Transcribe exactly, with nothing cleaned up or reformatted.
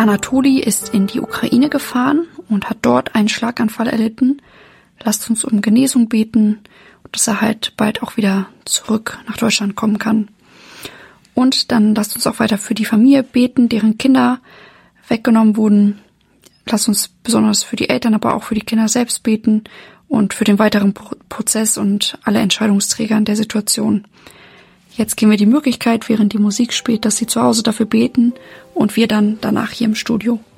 Anatoli ist in die Ukraine gefahren und hat dort einen Schlaganfall erlitten. Lasst uns um Genesung beten und dass er halt bald auch wieder zurück nach Deutschland kommen kann. Und dann lasst uns auch weiter für die Familie beten, deren Kinder weggenommen wurden. Lasst uns besonders für die Eltern, aber auch für die Kinder selbst beten und für den weiteren Pro- Prozess und alle Entscheidungsträger in der Situation. Jetzt geben wir die Möglichkeit, während die Musik spielt, dass sie zu Hause dafür beten und wir dann danach hier im Studio.